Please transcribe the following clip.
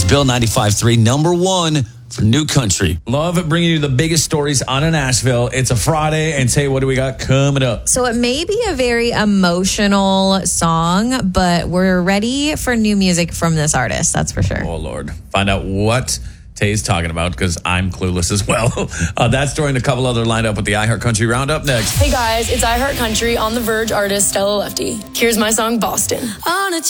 Bill 95.3, number one for new country. Love bringing you the biggest stories on in Nashville. It's a Friday, and say, what do we got coming up? So it may be a very emotional song, but we're ready for new music from this artist. That's for sure. Oh, Lord. Find out what Tay's talking about, because I'm clueless as well. That story and a couple other lined up with the iHeart Country Roundup next. Hey guys, it's iHeart Country on the Verge artist Stella Lefty. Here's my song, Boston. On a